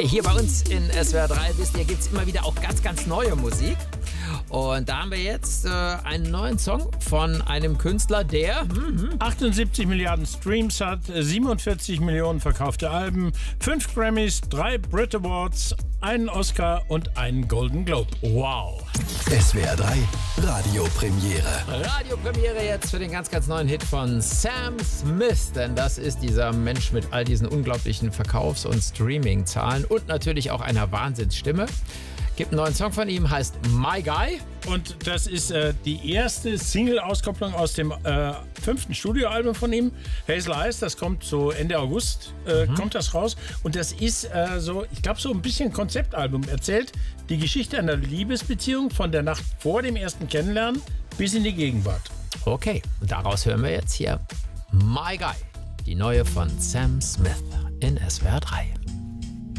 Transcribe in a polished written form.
Hey, hier bei uns in SWR 3, wisst ihr, gibt es immer wieder auch ganz, ganz neue Musik. Und da haben wir jetzt einen neuen Song von einem Künstler, der 78 Milliarden Streams hat, 47 Millionen verkaufte Alben, 5 Grammys, 3 Brit Awards, einen Oscar und einen Golden Globe. Wow! SWR 3 Radiopremiere. Radiopremiere jetzt für den ganz, ganz neuen Hit von Sam Smith. Denn das ist dieser Mensch mit all diesen unglaublichen Verkaufs- und Streaming-Zahlen und natürlich auch einer Wahnsinnsstimme. Gibt einen neuen Song von ihm, heißt My Guy. Und das ist die erste Single-Auskopplung aus dem 5. Studioalbum von ihm, Hazel Eyes. Das kommt so Ende August, kommt das raus. Und das ist so, ich glaube, so ein bisschen Konzeptalbum. Erzählt die Geschichte einer Liebesbeziehung von der Nacht vor dem ersten Kennenlernen bis in die Gegenwart. Okay, und daraus hören wir jetzt hier My Guy, die neue von Sam Smith in SWR 3.